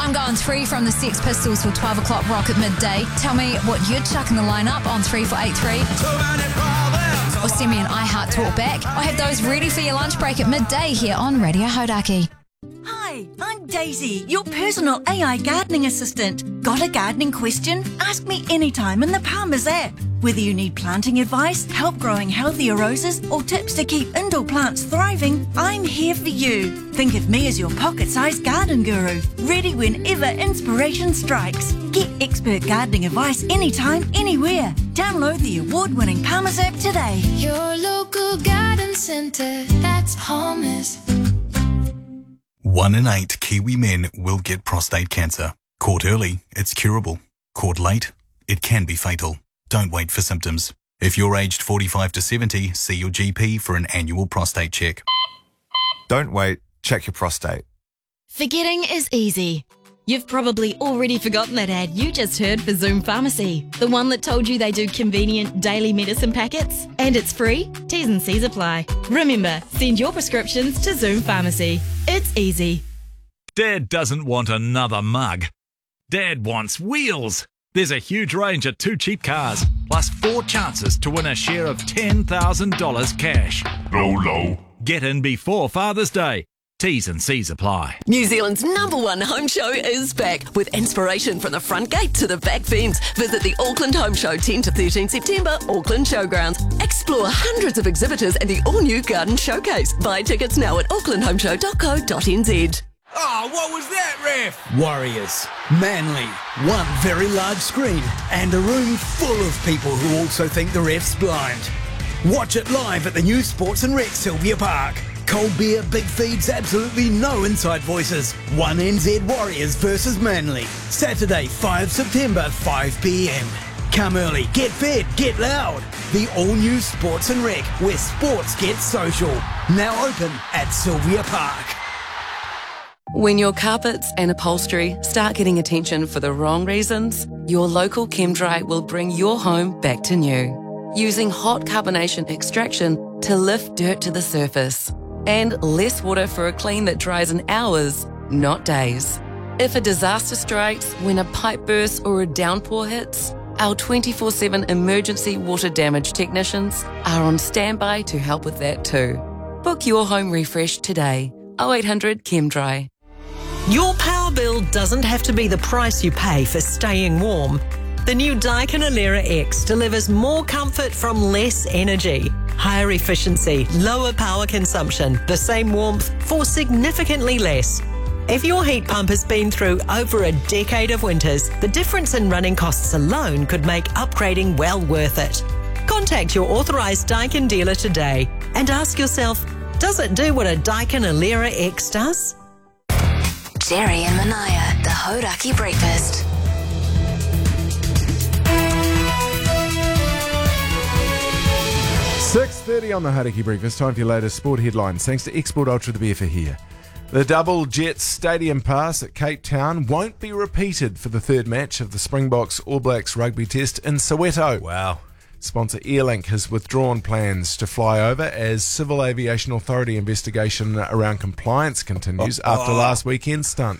I'm going 3 from the Sex Pistols for 12 o'clock rock at midday. Tell me what you'd chuck in the lineup on 3483. Or send me an iHeart talk back. I have those ready for your lunch break at midday here on Radio Hodaki. Hi, I'm Daisy, your personal AI gardening assistant. Got a gardening question? Ask me anytime in the Palmer's app. Whether you need planting advice, help growing healthier roses, or tips to keep indoor plants thriving, I'm here for you. Think of me as your pocket-sized garden guru, ready whenever inspiration strikes. Get expert gardening advice anytime, anywhere. Download the award-winning Palmer's app today. Your local garden centre, that's Palmer's. 1 in 8 Kiwi men will get prostate cancer. Caught early, it's curable. Caught late, it can be fatal. Don't wait for symptoms. If you're aged 45 to 70, see your GP for an annual prostate check. Don't wait, check your prostate. Forgetting is easy. You've probably already forgotten that ad you just heard for Zoom Pharmacy, the one that told you they do convenient daily medicine packets. And it's free. T's and C's apply. Remember, send your prescriptions to Zoom Pharmacy. It's easy. Dad doesn't want another mug. Dad wants wheels. There's a huge range of 2 cheap cars, plus 4 chances to win a share of $10,000 cash. Low. Get in before Father's Day. T's and C's apply. New Zealand's #1 home show is back with inspiration from the front gate to the back fence. Visit the Auckland Home Show 10 to 13 September, Auckland Showgrounds. Explore hundreds of exhibitors and the all-new Garden Showcase. Buy tickets now at aucklandhomeshow.co.nz. Oh, what was that, ref? Warriors, Manly, one very large screen and a room full of people who also think the ref's blind. Watch it live at the new Sports and Rec Sylvia Park. Cold beer, big feeds, absolutely no inside voices. 1NZ Warriors versus Manly. Saturday, 5 September, 5 p.m. Come early, get fed, get loud. The all-new Sports and Rec, where sports gets social. Now open at Sylvia Park. When your carpets and upholstery start getting attention for the wrong reasons, your local ChemDry will bring your home back to new. Using hot carbonation extraction to lift dirt to the surface. And less water for a clean that dries in hours, not days. If a disaster strikes, when a pipe bursts or a downpour hits, our 24/7 emergency water damage technicians are on standby to help with that too. Book your home refresh today. 0800 ChemDry. Your power bill doesn't have to be the price you pay for staying warm. The new Daikin Alera X delivers more comfort from less energy. Higher efficiency, lower power consumption, the same warmth for significantly less. If your heat pump has been through over a decade of winters, the difference in running costs alone could make upgrading well worth it. Contact your authorised Daikin dealer today and ask yourself, does it do what a Daikin Alera X does? Jerry and Manaya, the Hodaki Breakfast. 6:30 on the Hodaki Breakfast. Time for your latest sport headlines. Thanks to Export Ultra the beer for here. The Double Jet Stadium Pass at Cape Town won't be repeated for the third match of the Springboks All Blacks rugby test in Soweto. Wow. Sponsor Airlink has withdrawn plans to fly over as Civil Aviation Authority investigation around compliance continues after last weekend's stunt.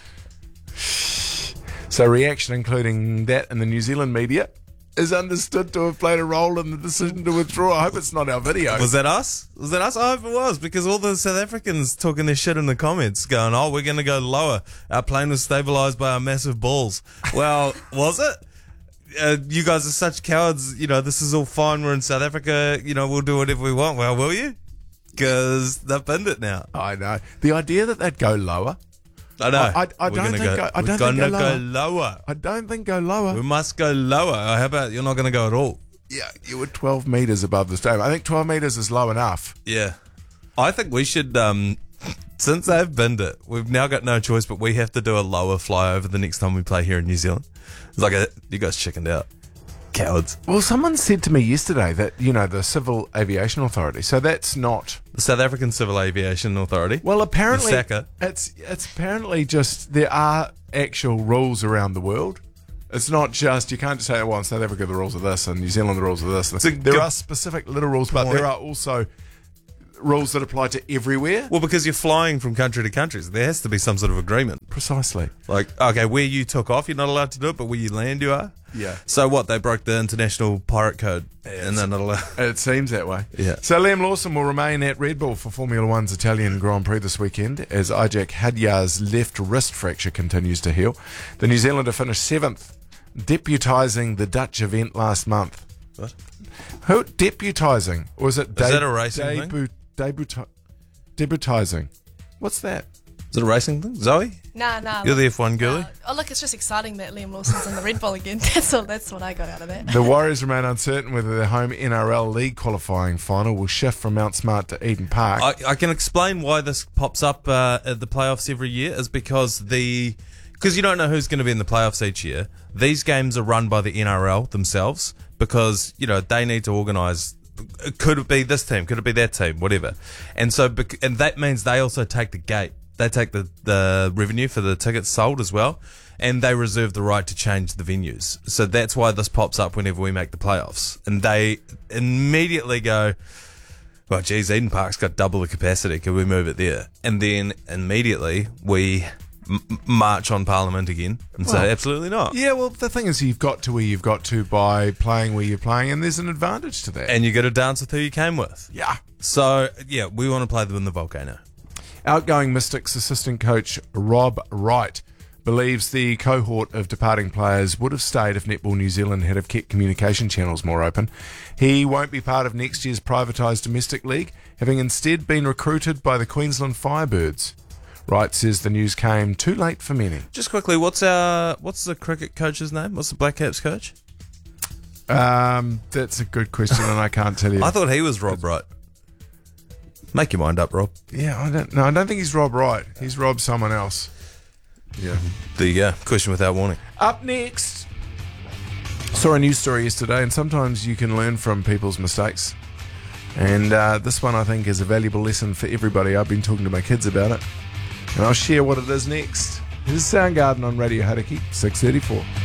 So reaction, including that in the New Zealand media, is understood to have played a role in the decision to withdraw. I hope it's not our video. Was that us? Was that us? I hope it was, because all the South Africans talking their shit in the comments going, oh, we're going to go lower. Our plane was stabilised by our massive balls. Well, was it? You guys are such cowards. You know, this is all fine. We're in South Africa. You know, we'll do whatever we want. Well, will you? Because they've binned it now. I know. The idea that they'd go lower. I know. I don't think go lower. I don't think go lower. We must go lower. How about you're not going to go at all? Yeah, you were 12 metres above the stadium. I think 12 metres is low enough. Yeah. I think we should, since they've binned it, we've now got no choice, but we have to do a lower flyover the next time we play here in New Zealand. It's like, you guys chickened out. Cowards. Well, someone said to me yesterday that, you know, the Civil Aviation Authority, so that's not... The South African Civil Aviation Authority. Well, apparently... The it's apparently just, there are actual rules around the world. It's not just, you can't just say, well, in South Africa the rules are this, and New Zealand the rules are this. There are specific little rules, but there are also rules that apply to everywhere? Well, because you're flying from country to country, so there has to be some sort of agreement. Precisely. Like, okay, where you took off, you're not allowed to do it, but where you land, you are. Yeah. So what? They broke the international pirate code, and they're not allowed. It seems that way. Yeah. So Liam Lawson will remain at Red Bull for Formula One's Italian Grand Prix this weekend as Ajak Hadyar's left wrist fracture continues to heal. The New Zealander finished 7th, deputising the Dutch event last month. What? Who deputising? Or is it Is that a racing thing? Deputising. What's that? Is it a racing thing? Zoe? Nah. You're the F1 girlie? Oh, look, it's just exciting that Liam Lawson's in the Red Bull again. That's what I got out of that. The Warriors remain uncertain whether their home NRL League qualifying final will shift from Mount Smart to Eden Park. I can explain why this pops up at the playoffs every year is because you don't know who's going to be in the playoffs each year. These games are run by the NRL themselves because, they need to organise. Could it be this team? Could it be that team? Whatever. And so, and that means they also take the gate. They take the revenue for the tickets sold as well, and they reserve the right to change the venues. So that's why this pops up whenever we make the playoffs. And they immediately go, well, geez, Eden Park's got double the capacity. Could we move it there? And then immediately we march on Parliament again and say, absolutely not. Yeah, well, the thing is, you've got to where you've got to by playing where you're playing, and there's an advantage to that. And you got to dance with who you came with. Yeah. So, yeah, we want to play them in the Volcano. Outgoing Mystics assistant coach Rob Wright believes the cohort of departing players would have stayed if Netball New Zealand had have kept communication channels more open. He won't be part of next year's privatised domestic league, having instead been recruited by the Queensland Firebirds. Wright says the news came too late for many. Just quickly, what's the cricket coach's name? What's the Black Caps coach? That's a good question, and I can't tell you. I thought he was Rob Wright. Make your mind up, Rob. Yeah, I don't think he's Rob Wright. He's Rob someone else. Yeah. There you go. Question without warning. Up next, saw a news story yesterday, and sometimes you can learn from people's mistakes. And this one, I think, is a valuable lesson for everybody. I've been talking to my kids about it, and I'll share what it is next. This is Soundgarden on Radio Hauraki, 6:34.